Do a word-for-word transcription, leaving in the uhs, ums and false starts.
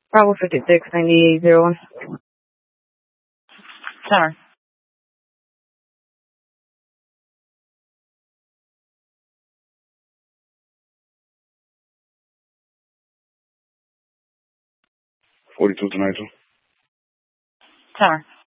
Bravo fifty-six, ninety-eight, zero one. Center. forty-two to ninety-two. Center.